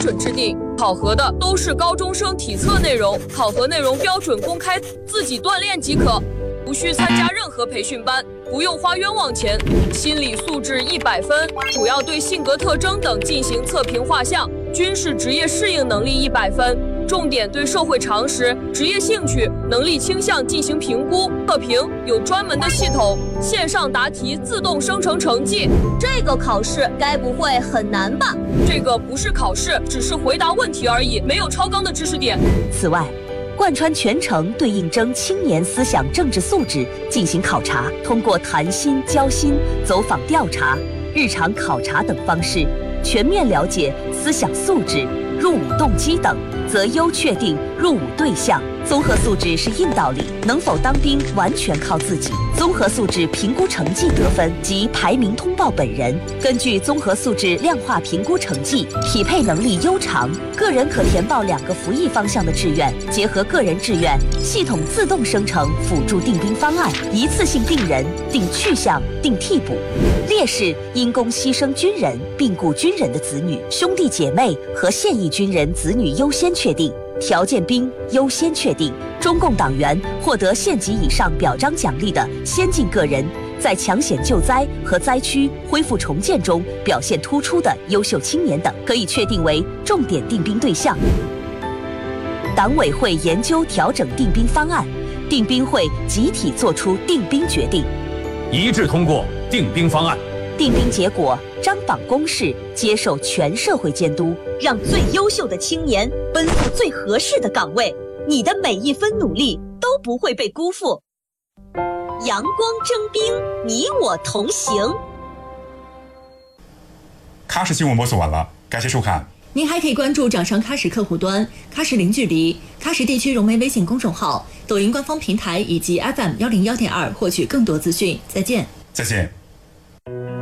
准制定，考核的都是高中生体测内容，考核内容标准公开，自己锻炼即可，无需参加任何培训班，不用花冤枉钱。心理素质100分，主要对性格特征等进行测评画像，军事职业适应能力100分。重点对社会常识、职业兴趣、能力倾向进行评估测评，有专门的系统，线上答题自动生成成绩。 这个考试该不会很难吧？ 这个不是考试，只是回答问题而已，没有超纲的知识点。 此外，贯穿全程对应征青年思想政治素质进行考察，通过谈心、交心、走访调查、日常考察等方式，全面了解思想素质、入伍动机等，择优确定入伍对象。综合素质是硬道理，能否当兵完全靠自己。综合素质评估成绩得分及排名通报本人，根据综合素质量化评估成绩，匹配能力优长，个人可填报2个服役方向的志愿，结合个人志愿，系统自动生成辅助定兵方案，一次性定人、定去向、定替补。烈士、因公牺牲军人、病故军人的子女、兄弟姐妹和现役军人子女优先确定。条件兵优先确定，中共党员获得县级以上表彰奖励的先进个人，在抢险救灾和灾区恢复重建中表现突出的优秀青年等，可以确定为重点定兵对象。党委会研究调整定兵方案，定兵会集体作出定兵决定， 一致通过定兵方案。 定兵结果张榜公示，接受全社会监督， 让最优秀的青年奔赴最合适的岗位，你的每一分努力都不会被辜负。阳光征兵，你我同行。 喀什新闻播送完了，感谢收看。 您还可以关注掌上喀什客户端、喀什零距离、喀什地区融媒微信公众号、抖音官方平台以及 FM101.2获取更多资讯。再见。 再见。